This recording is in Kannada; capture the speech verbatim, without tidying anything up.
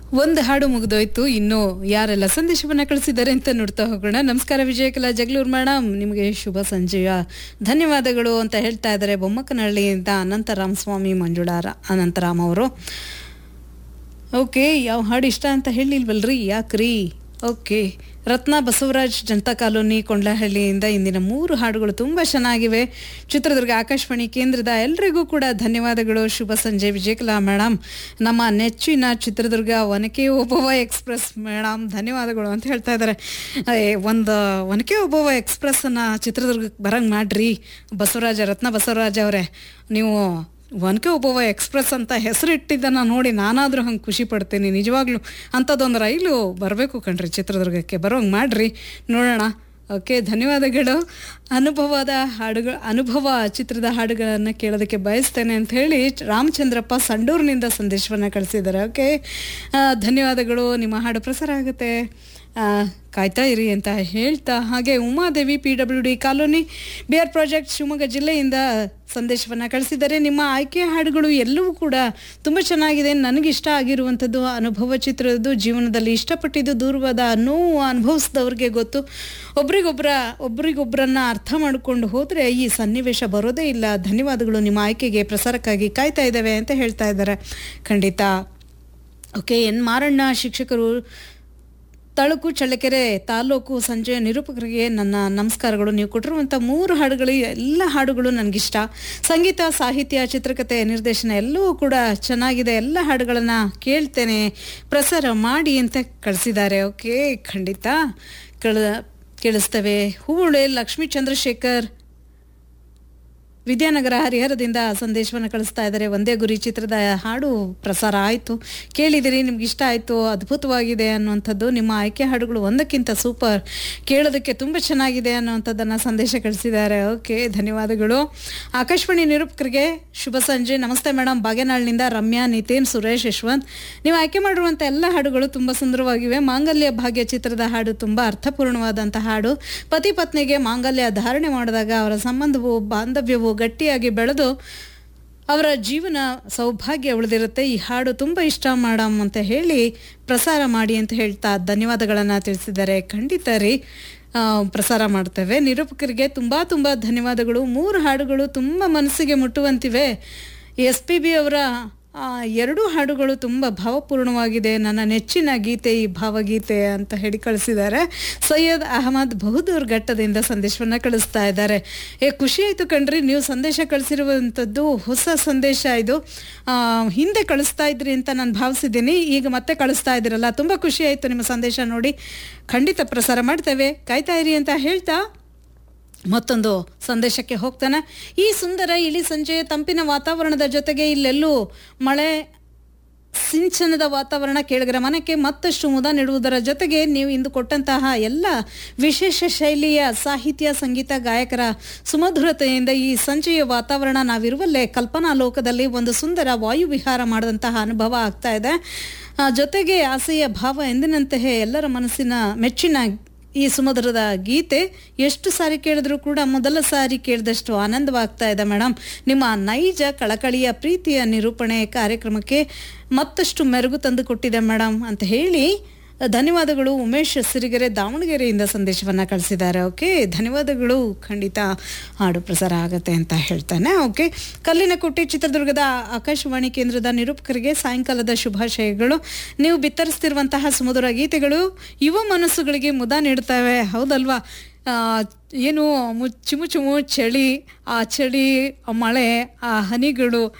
ಒಂದು ಹಾಡು ಮುಗಿದೋಯ್ತು. ಇನ್ನು ಯಾರೆಲ್ಲ ಸಂದೇಶವನ್ನ ಕಳಿಸಿದ್ದಾರೆ ಅಂತ ನೋಡ್ತಾ ಹೋಗೋಣ. ನಮಸ್ಕಾರ ವಿಜಯಕಲಾ ಜಗಳೂರು ಮೇಡಮ್, ನಿಮಗೆ ಶುಭ ಸಂಜೆಯ ಧನ್ಯವಾದಗಳು ಅಂತ ಹೇಳ್ತಾ ಇದ್ದಾರೆ ಬೊಮ್ಮಕ್ಕನಹಳ್ಳಿಯಿಂದ ಅನಂತರಾಮ್ ಸ್ವಾಮಿ ಮಂಜುಳಾರ ಅನಂತರಾಮ್ ಅವರು. ಓಕೆ, ಯಾವ ಹಾಡು ಇಷ್ಟ ಅಂತ ಹೇಳಿಲ್ವಲ್ರಿ, ಯಾಕ್ರಿ? ಓಕೆ, ರತ್ನ ಬಸವರಾಜ್ ಜನತಾ ಕಾಲೋನಿ ಕೊಂಡ್ಲಹಳ್ಳಿಯಿಂದ ಇಂದಿನ ಮೂರು ಹಾಡುಗಳು ತುಂಬ ಚೆನ್ನಾಗಿವೆ. ಚಿತ್ರದುರ್ಗ ಆಕಾಶವಾಣಿ ಕೇಂದ್ರದ ಎಲ್ರಿಗೂ ಕೂಡ ಧನ್ಯವಾದಗಳು. ಶುಭ ಸಂಜೆ ವಿಜಯಕಲಾ ಮೇಡಮ್. ನಮ್ಮ ನೆಚ್ಚಿನ ಚಿತ್ರದುರ್ಗ ಒನಕೆ ಓಬವ್ವ ಎಕ್ಸ್ಪ್ರೆಸ್ ಮೇಡಮ್ ಧನ್ಯವಾದಗಳು ಅಂತ ಹೇಳ್ತಾ ಇದ್ದಾರೆ. ಒಂದು ಒನಕೆ ಓಬವ್ವ ಎಕ್ಸ್ಪ್ರೆಸ್ಸನ್ನು ಚಿತ್ರದುರ್ಗಕ್ಕೆ ಬರಂಗೆ ಮಾಡ್ರಿ ಬಸವರಾಜ, ರತ್ನ ಬಸವರಾಜ ಅವರೇ. ನೀವು ಒನಕೆ ಓಬವ್ವ ಎಕ್ಸ್ಪ್ರೆಸ್ ಅಂತ ಹೆಸರು ಇಟ್ಟಿದ್ದನ್ನು ನೋಡಿ ನಾನಾದರೂ ಹಂಗೆ ಖುಷಿ ಪಡ್ತೀನಿ ನಿಜವಾಗ್ಲೂ. ಅಂಥದ್ದೊಂದು ರೈಲು ಬರಬೇಕು ಕಣ್ರಿ ಚಿತ್ರದುರ್ಗಕ್ಕೆ, ಬರೋಂಗೆ ಮಾಡಿರಿ ನೋಡೋಣ. ಓಕೆ, ಧನ್ಯವಾದಗಳು. ಅನುಭವದ ಹಾಡುಗಳು, ಅನುಭವ ಚಿತ್ರದ ಹಾಡುಗಳನ್ನು ಕೇಳೋದಕ್ಕೆ ಬಯಸ್ತೇನೆ ಅಂತ ಹೇಳಿ ರಾಮಚಂದ್ರಪ್ಪ ಸಂಡೂರಿನಿಂದ ಸಂದೇಶವನ್ನು ಕಳಿಸಿದ್ದಾರೆ. ಓಕೆ, ಧನ್ಯವಾದಗಳು. ನಿಮ್ಮ ಹಾಡು ಪ್ರಸಾರ ಆಗುತ್ತೆ, ಕಾಯ್ತಾ ಇರಿ ಅಂತ ಹೇಳ್ತಾ, ಹಾಗೆ Umadevi P W D colony B R project Shivamogga ಜಿಲ್ಲೆಯಿಂದ ಸಂದೇಶವನ್ನು ಕಳಿಸಿದ್ದಾರೆ. ನಿಮ್ಮ ಆಯ್ಕೆ ಹಾಡುಗಳು ಎಲ್ಲವೂ ಕೂಡ ತುಂಬ ಚೆನ್ನಾಗಿದೆ. ನನಗಿಷ್ಟ ಆಗಿರುವಂಥದ್ದು ಅನುಭವ ಚಿತ್ರದ್ದು. ಜೀವನದಲ್ಲಿ ಇಷ್ಟಪಟ್ಟಿದ್ದು ದೂರವಾದ ನೋವು ಅನುಭವಿಸಿದವ್ರಿಗೆ ಗೊತ್ತು. ಒಬ್ರಿಗೊಬ್ಬರ ಒಬ್ರಿಗೊಬ್ಬರನ್ನ ಅರ್ಥ ಮಾಡಿಕೊಂಡು ಹೋದರೆ ಈ ಸನ್ನಿವೇಶ ಬರೋದೇ ಇಲ್ಲ. ಧನ್ಯವಾದಗಳು, ನಿಮ್ಮ ಆಯ್ಕೆಗೆ ಪ್ರಸಾರಕ್ಕಾಗಿ ಕಾಯ್ತಾ ಇದ್ದಾವೆ ಅಂತ ಹೇಳ್ತಾ ಇದ್ದಾರೆ. ಖಂಡಿತ. ಓಕೆ, ಎನ್ ಮಾರಣ್ಣ ಶಿಕ್ಷಕರು, ತಳುಕು ಚಳ್ಳಕೆರೆ ತಾಲೂಕು, ಸಂಜೆಯ ನಿರೂಪಕರಿಗೆ ನನ್ನ ನಮಸ್ಕಾರಗಳು. ನೀವು ಕೊಟ್ಟಿರುವಂಥ ಮೂರು ಹಾಡುಗಳು, ಎಲ್ಲ ಹಾಡುಗಳು ನನಗಿಷ್ಟ. ಸಂಗೀತ, ಸಾಹಿತ್ಯ, ಚಿತ್ರಕಥೆ, ನಿರ್ದೇಶನ ಎಲ್ಲವೂ ಕೂಡ ಚೆನ್ನಾಗಿದೆ. ಎಲ್ಲ ಹಾಡುಗಳನ್ನು ಕೇಳ್ತೇನೆ, ಪ್ರಸಾರ ಮಾಡಿ ಅಂತ ಕಳಿಸಿದ್ದಾರೆ. ಓಕೆ, ಖಂಡಿತ ಕಳ ಕೇಳಿಸ್ತೇವೆ. ಹೂವುಳೆ ಲಕ್ಷ್ಮೀ ಚಂದ್ರಶೇಖರ್ ವಿದ್ಯಾನಗರ ಹರಿಹರದಿಂದ ಸಂದೇಶವನ್ನು ಕಳಿಸ್ತಾ ಇದ್ದಾರೆ. ಒಂದೇ ಗುರಿ ಚಿತ್ರದ ಹಾಡು ಪ್ರಸಾರ ಆಯಿತು, ಕೇಳಿದಿರಿ, ನಿಮ್ಗೆ ಇಷ್ಟ ಆಯಿತು, ಅದ್ಭುತವಾಗಿದೆ ಅನ್ನುವಂಥದ್ದು. ನಿಮ್ಮ ಆಯ್ಕೆ ಹಾಡುಗಳು ಒಂದಕ್ಕಿಂತ ಸೂಪರ್, ಕೇಳೋದಕ್ಕೆ ತುಂಬ ಚೆನ್ನಾಗಿದೆ ಅನ್ನುವಂಥದ್ದನ್ನು ಸಂದೇಶ ಕಳಿಸಿದ್ದಾರೆ. ಓಕೆ, ಧನ್ಯವಾದಗಳು. ಆಕಾಶವಾಣಿ ನಿರೂಪಕರಿಗೆ ಶುಭ ಸಂಜೆ. ನಮಸ್ತೆ ಮೇಡಮ್, ಬಾಗೇನಾಳಿನಿಂದ ರಮ್ಯಾ, ನಿತೇನ್, ಸುರೇಶ್, ಯಶವಂತ್. ನೀವು ಆಯ್ಕೆ ಮಾಡಿರುವಂಥ ಎಲ್ಲ ಹಾಡುಗಳು ತುಂಬ ಸುಂದರವಾಗಿವೆ. ಮಾಂಗಲ್ಯ ಭಾಗ್ಯ ಚಿತ್ರದ ಹಾಡು ತುಂಬ ಅರ್ಥಪೂರ್ಣವಾದಂಥ ಹಾಡು. ಪತಿ ಪತ್ನಿಗೆ ಮಾಂಗಲ್ಯ ಧಾರಣೆ ಮಾಡಿದಾಗ ಅವರ ಸಂಬಂಧವು, ಬಾಂಧವ್ಯವು ಗಟ್ಟಿಯಾಗಿ ಬೆಳೆದು ಅವರ ಜೀವನ ಸೌಭಾಗ್ಯ ಉಳಿದಿರುತ್ತೆ. ಈ ಹಾಡು ತುಂಬ ಇಷ್ಟ ಮೇಡಮ್ ಅಂತ ಹೇಳಿ ಪ್ರಸಾರ ಮಾಡಿ ಅಂತ ಹೇಳ್ತಾ ಧನ್ಯವಾದಗಳನ್ನು ತಿಳಿಸಿದ್ದಾರೆ. ಖಂಡಿತ ರೀ, ಪ್ರಸಾರ ಮಾಡ್ತೇವೆ. ನಿರೂಪಕರಿಗೆ ತುಂಬ ತುಂಬ ಧನ್ಯವಾದಗಳು. ಮೂರು ಹಾಡುಗಳು ತುಂಬ ಮನಸ್ಸಿಗೆ ಮುಟ್ಟುವಂತಿವೆ. ಎಸ್ ಪಿ ಬಿ ಅವರ ಎರಡೂ ಹಾಡುಗಳು ತುಂಬ ಭಾವಪೂರ್ಣವಾಗಿದೆ. ನನ್ನ ನೆಚ್ಚಿನ ಗೀತೆ ಈ ಭಾವಗೀತೆ ಅಂತ ಹೇಳಿ ಕಳಿಸಿದ್ದಾರೆ. ಸೈಯದ್ ಅಹಮದ್ ಬಹುದೂರ್ ಘಟ್ಟದಿಂದ ಸಂದೇಶವನ್ನು ಕಳಿಸ್ತಾ ಇದ್ದಾರೆ. ಏ ಖುಷಿ ಆಯಿತು ಕಣ್ರಿ, ನೀವು ಸಂದೇಶ ಕಳಿಸಿರುವಂಥದ್ದು ಹೊಸ ಸಂದೇಶ. ಇದು ಹಿಂದೆ ಕಳಿಸ್ತಾ ಇದ್ರಿ ಅಂತ ನಾನು ಭಾವಿಸಿದ್ದೀನಿ, ಈಗ ಮತ್ತೆ ಕಳಿಸ್ತಾ ಇದ್ದೀರಲ್ಲ, ತುಂಬ ಖುಷಿ ಆಯಿತು ನಿಮ್ಮ ಸಂದೇಶ ನೋಡಿ. ಖಂಡಿತ ಪ್ರಸಾರ ಮಾಡ್ತೇವೆ, ಕಾಯ್ತಾ ಇರಿ ಅಂತ ಹೇಳ್ತಾ ಮತ್ತೊಂದು ಸಂದೇಶಕ್ಕೆ ಹೋಗ್ತಾನೆ. ಈ ಸುಂದರ ಇಳಿ ಸಂಜೆಯ ತಂಪಿನ ವಾತಾವರಣದ ಜೊತೆಗೆ ಇಲ್ಲೆಲ್ಲೂ ಮಳೆ ಸಿಂಚನದ ವಾತಾವರಣ ಕೇಳಿಗರ ಮನಕ್ಕೆ ಮತ್ತಷ್ಟು ಮುದ ನೀಡುವುದರ ಜೊತೆಗೆ ನೀವು ಇಂದು ಕೊಟ್ಟಂತಹ ಎಲ್ಲ ವಿಶೇಷ ಶೈಲಿಯ ಸಾಹಿತ್ಯ, ಸಂಗೀತ, ಗಾಯಕರ ಸುಮಧುರತೆಯಿಂದ ಈ ಸಂಜೆಯ ವಾತಾವರಣ ನಾವಿರುವಲ್ಲೇ ಕಲ್ಪನಾ ಲೋಕದಲ್ಲಿ ಒಂದು ಸುಂದರ ವಾಯುವಿಹಾರ ಮಾಡಿದಂತಹ ಅನುಭವ ಆಗ್ತಾ ಇದೆ. ಜೊತೆಗೆ ಆಸೆಯ ಭಾವ ಎಂದಿನಂತೆಯೇ ಎಲ್ಲರ ಮನಸ್ಸಿನ ಮೆಚ್ಚಿನ ಈ ಸುಮಧುರದ ಗೀತೆ ಎಷ್ಟು ಸಾರಿ ಕೇಳಿದ್ರೂ ಕೂಡ ಮೊದಲ ಸಾರಿ ಕೇಳಿದಷ್ಟು ಆನಂದವಾಗ್ತಾ ಇದೆ ಮೇಡಮ್. ನಿಮ್ಮ ನೈಜ ಕಳಕಳಿಯ ಪ್ರೀತಿಯ ನಿರೂಪಣೆ ಕಾರ್ಯಕ್ರಮಕ್ಕೆ ಮತ್ತಷ್ಟು ಮೆರುಗು ತಂದು ಕೊಟ್ಟಿದೆ ಮೇಡಮ್ ಅಂತ ಹೇಳಿ ಧನ್ಯವಾದಗಳು. ಉಮೇಶ್ ಸಿರಿಗೆರೆ ದಾವಣಗೆರೆಯಿಂದ ಸಂದೇಶವನ್ನು ಕಳಿಸಿದ್ದಾರೆ. ಓಕೆ, ಧನ್ಯವಾದಗಳು. ಖಂಡಿತ ಹಾಡು ಪ್ರಸಾರ ಆಗುತ್ತೆ ಅಂತ ಹೇಳ್ತಾನೆ. ಓಕೆ, ಕಲ್ಲಿನಕೋಟೆ ಚಿತ್ರದುರ್ಗದ ಆಕಾಶವಾಣಿ ಕೇಂದ್ರದ ನಿರೂಪಕರಿಗೆ ಸಾಯಂಕಾಲದ ಶುಭಾಶಯಗಳು. ನೀವು ಬಿತ್ತರಿಸ್ತಿರುವಂತಹ ಸುಮಧುರ ಗೀತೆಗಳು ಯುವ ಮನಸ್ಸುಗಳಿಗೆ ಮುದ ನೀಡ್ತವೆ, ಹೌದಲ್ವಾ? ಏನು ಮುಚ್ಚು ಮುಚ್ಚುಮು ಚಳಿ, ಆ ಚಳಿ, ಆ ಮಳೆ, ಆ ಹನಿಗಳು